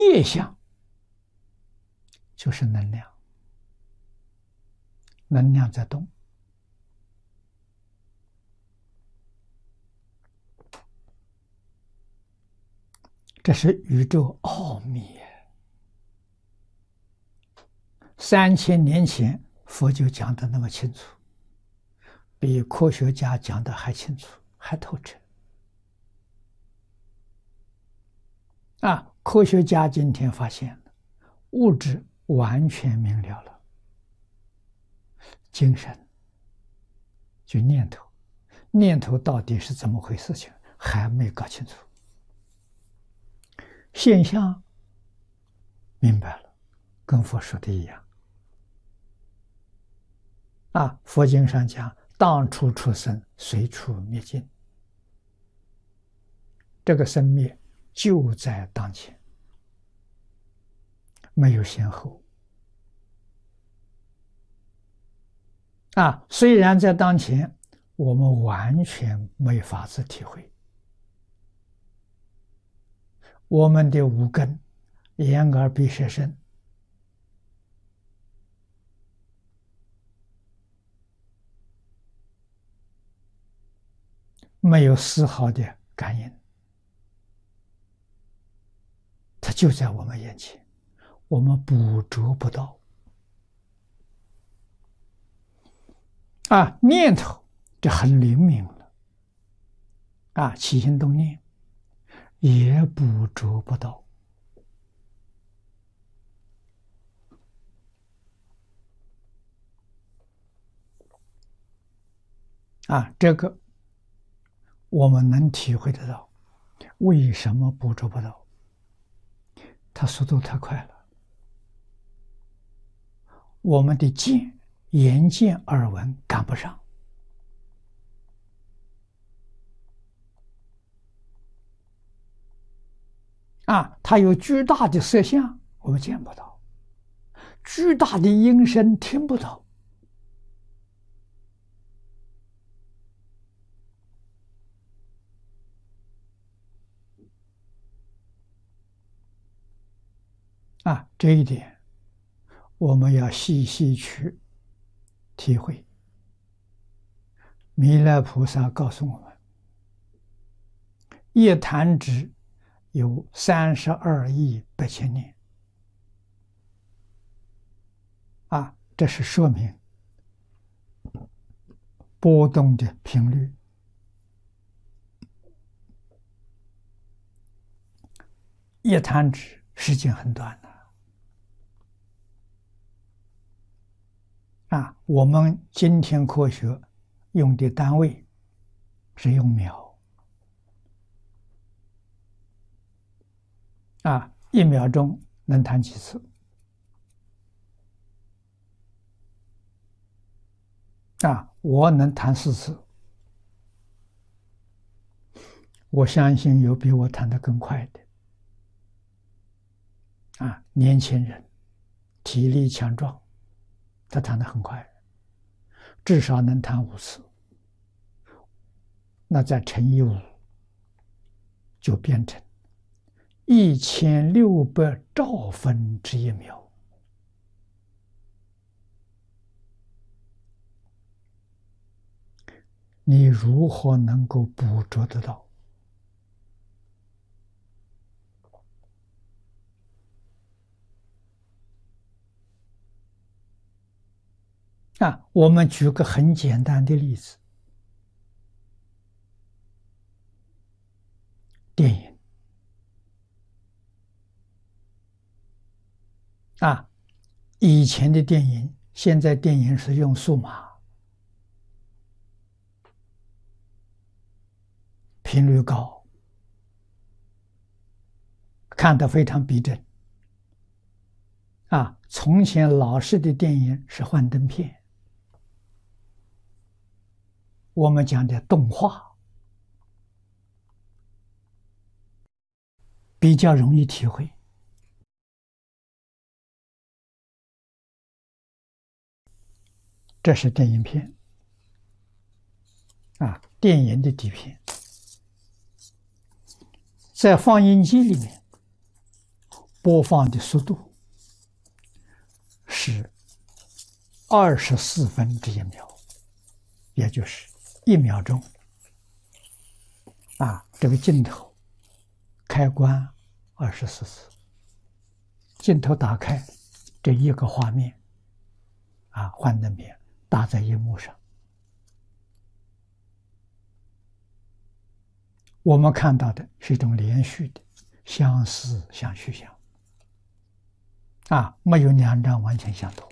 业相就是能量，能量在动。这是宇宙奥秘。3000年前佛就讲的那么清楚，比科学家讲的还清楚，还透彻。科学家今天发现了，物质完全明了了，精神就念头，念头到底是怎么回事情，还没搞清楚。现象明白了，跟佛说的一样。佛经上讲，当处出生，随处灭尽。这个生灭就在当前，没有先后。虽然在当前，我们完全没法子体会。我们的五根，眼耳鼻舌身，没有丝毫的感应，它就在我们眼前，我们捕捉不到。念头这很灵敏了，起心动念也捕捉不到。这个我们能体会得到，为什么捕捉不到？它速度太快了，我们的眼见耳闻赶不上。它有巨大的色相，我们见不到；巨大的音声听不到。这一点我们要细细去体会。弥勒菩萨告诉我们，一弹指有32亿8千年。这是说明波动的频率。一弹指时间很短的。我们今天科学用的单位是用秒。1秒钟能弹几次？我能弹4次。我相信有比我弹得更快的。年轻人体力强壮，他弹得很快，至少能弹5次。那再乘以5，就变成1600兆分之1秒。你如何能够捕捉得到？我们举个很简单的例子，电影。以前的电影，现在电影是用数码，频率高，看得非常逼真。从前老式的电影是幻灯片，我们讲的动画比较容易体会。这是电影片，电影的底片，在放映机里面， 播放的速度是24/1秒，也就是1秒钟。这个镜头开关24次，镜头打开，这一个画面幻灯片打在荧幕上，我们看到的是一种连续的相似相续相没有2张完全相同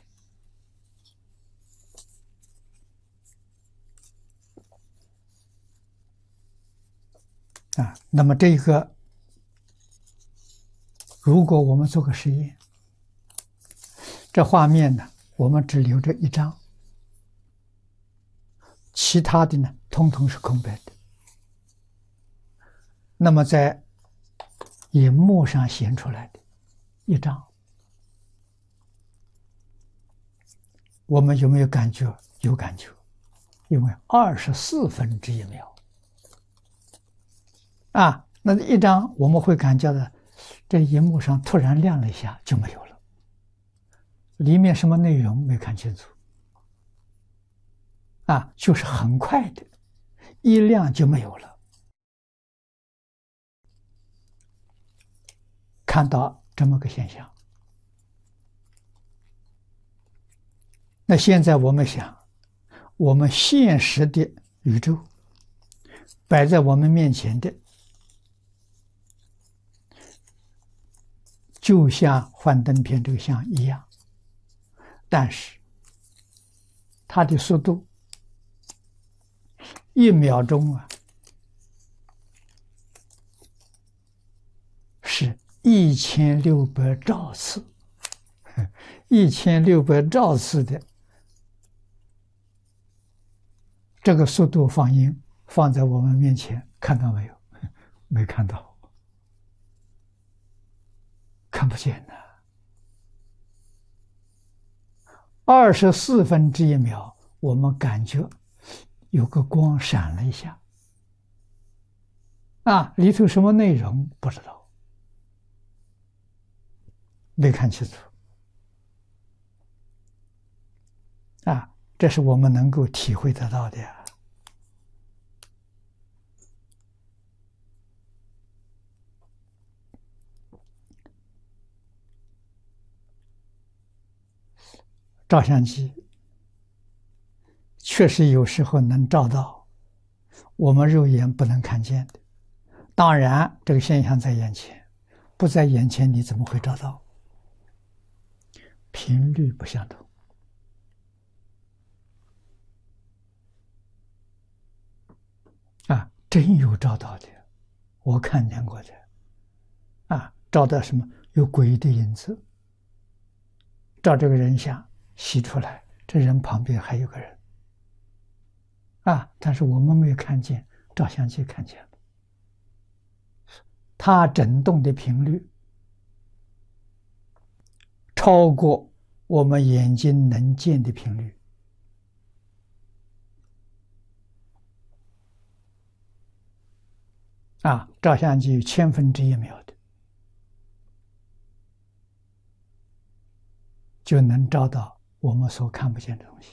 那么这个如果我们做个实验，这画面呢我们只留着1张，其他的呢通通是空白的，那么在荧幕上显出来的1张，我们有没有感觉？有感觉，因为1/24秒那1张我们会感觉到这荧幕上突然亮了一下就没有了，里面什么内容没看清楚就是很快的一亮就没有了。看到这么个现象，那现在我们想，我们现实的宇宙摆在我们面前的，就像幻灯片这个像一样，但是它的速度1秒钟是1600兆次，1600兆次的这个速度放映放在我们面前，看到没有？没看到，看不见的。24/1秒，我们感觉有个光闪了一下，里头什么内容不知道，没看清楚。这是我们能够体会得到的呀。照相机确实有时候能照到我们肉眼不能看见的，当然这个现象在眼前，不在眼前你怎么会照到？频率不相同真有照到的，我看见过的照到什么？有鬼的影子，照这个人像洗出来，这人旁边还有个人但是我们没有看见，照相机看见了，它震动的频率超过我们眼睛能见的频率照相机有1/1000秒的就能照到我们所看不见的东西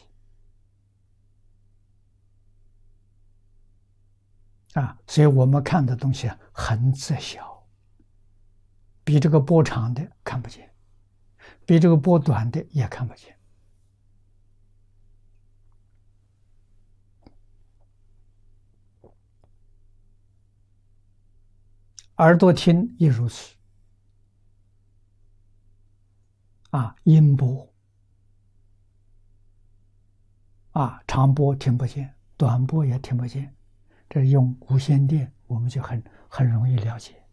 所以我们看的东西很窄小，比这个波长的看不见，比这个波短的也看不见。耳朵听亦如此音波长波听不见，短波也听不见，这用无线电我们就很容易了解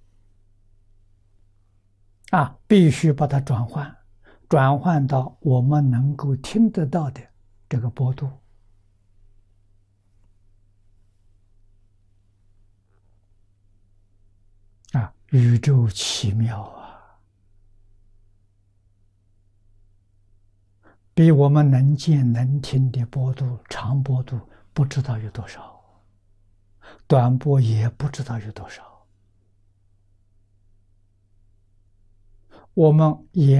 必须把它转换到我们能够听得到的这个波度宇宙奇妙比我们能见能听的波度长波度不知道有多少，短波也不知道有多少。 我们也